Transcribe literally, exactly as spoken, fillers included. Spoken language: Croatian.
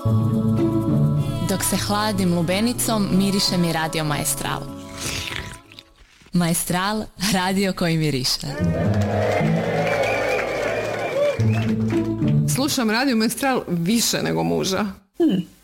Dok se hladim lubenicom, miriše mi Radio Maestral. Maestral, radio koji miriše. Slušam Radio Maestral više nego muža. Hmm.